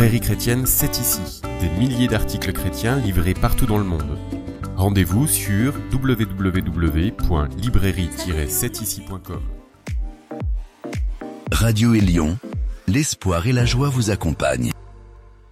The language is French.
librairie chrétienne C'est ici, des milliers d'articles chrétiens livrés partout dans le monde. Rendez-vous sur www.librairie-c'est-ici.com. Radio Élion, l'espoir et la joie vous accompagnent.